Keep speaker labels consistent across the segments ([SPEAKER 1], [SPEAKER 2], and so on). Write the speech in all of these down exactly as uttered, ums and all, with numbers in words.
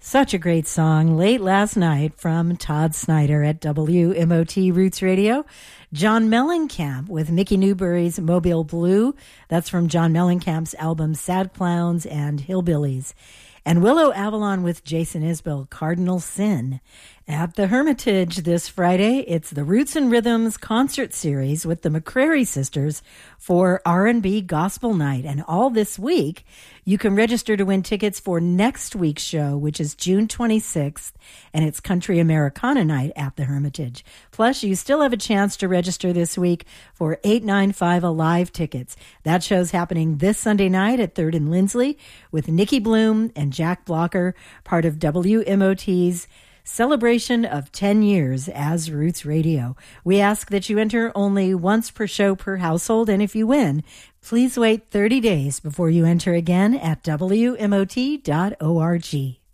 [SPEAKER 1] Such a great song, Late Last Night, from Todd Snyder at W M O T Roots Radio. John Mellencamp with Mickey Newbury's Mobile Blue. That's from John Mellencamp's album Sad Clowns and Hillbillies. And Willow Avalon with Jason Isbell, Cardinal Sin. At the Hermitage this Friday, it's the Roots and Rhythms concert series with the McCrary Sisters for R and B Gospel Night. And all this week, you can register to win tickets for next week's show, which is June twenty-sixth, and it's Country Americana Night at the Hermitage. Plus, you still have a chance to register this week for eight ninety-five Alive tickets. That show's happening this Sunday night at third and Lindsley with Nikki Bloom and Jack Blocker, part of W M O T's celebration of ten years as Roots Radio. We ask that you enter only once per show per household, and if you win, please wait thirty days before you enter again at W M O T dot org.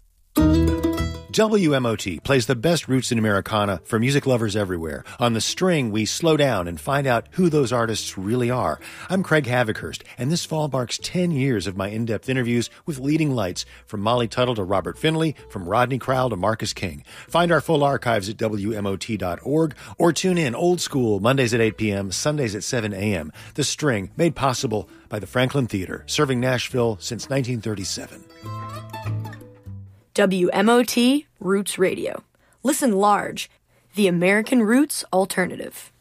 [SPEAKER 2] W M O T plays the best roots in Americana for music lovers everywhere. On The String, we slow down and find out who those artists really are. I'm Craig Havikhurst, and this fall marks ten years of my in-depth interviews with leading lights, from Molly Tuttle to Robert Finley, from Rodney Crowell to Marcus King. Find our full archives at W M O T dot org or tune in old school Mondays at eight p.m., Sundays at seven a.m. The String, made possible by the Franklin Theater, serving Nashville since nineteen thirty-seven.
[SPEAKER 3] W M O T Roots Radio. Listen large. The American Roots Alternative.